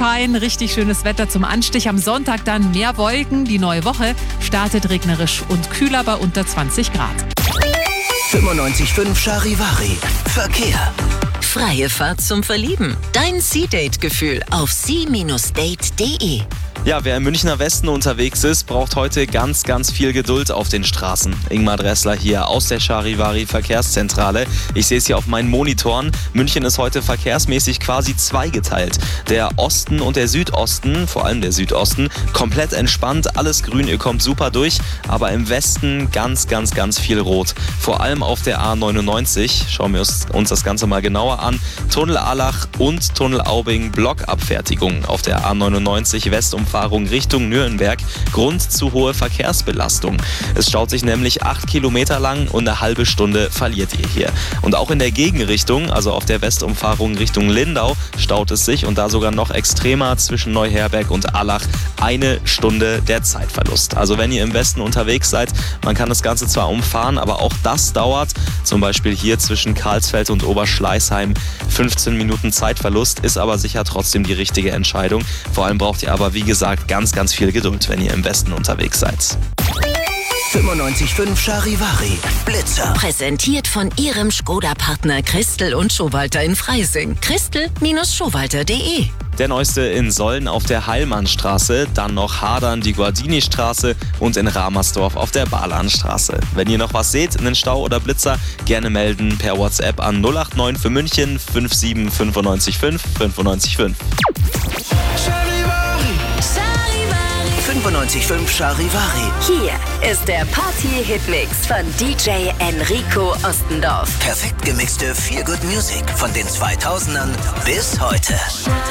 Sonnenschein, richtig schönes Wetter zum Anstich. Am Sonntag dann mehr Wolken. Die neue Woche startet regnerisch und kühler bei unter 20 Grad. 95.5 Charivari. Verkehr. Freie Fahrt zum Verlieben. Dein Sea-Date-Gefühl auf sea-date.de. Ja, wer im Münchner Westen unterwegs ist, braucht heute ganz, ganz viel Geduld auf den Straßen. Ingmar Dressler hier aus der Charivari Verkehrszentrale. Ich sehe es hier auf meinen Monitoren. München ist heute verkehrsmäßig quasi zweigeteilt. Der Osten und der Südosten, vor allem der Südosten, komplett entspannt, alles grün, ihr kommt super durch. Aber im Westen ganz, ganz, ganz viel Rot. Vor allem auf der A99, schauen wir uns das Ganze mal genauer an. Tunnel Allach und Tunnel Aubing Blockabfertigung auf der A99 Westumfahrung Richtung Nürnberg. Grund zu hohe Verkehrsbelastung. Es staut sich nämlich 8 Kilometer lang und eine halbe Stunde verliert ihr hier. Und auch in der Gegenrichtung, also auf der Westumfahrung Richtung Lindau, staut es sich und da sogar noch extremer zwischen Neuherberg und Allach. 1 Stunde der Zeitverlust. Also wenn ihr im Westen unterwegs seid, man kann das Ganze zwar umfahren, aber auch das dauert. Zum Beispiel hier zwischen Karlsfeld und Oberschleißheim 15 Minuten Zeitverlust, ist aber sicher trotzdem die richtige Entscheidung. Vor allem braucht ihr aber, wie gesagt, ganz, ganz viel Geduld, wenn ihr im Westen unterwegs seid. 95.5 Charivari. Blitzer. Präsentiert von Ihrem Skoda-Partner Christel und Schowalter in Freising. Christel-Schowalter.de. Der neueste in Solln auf der Heilmannstraße, dann noch Hadern, die Guardini-Straße und in Ramersdorf auf der Balanstraße. Wenn ihr noch was seht, einen Stau oder Blitzer, gerne melden per WhatsApp an 089 für München 57 955 955. 95.5 Charivari. Hier ist der Party-Hitmix von DJ Enrico Ostendorf. Perfekt gemixte Feel-Good Music von den 2000ern bis heute.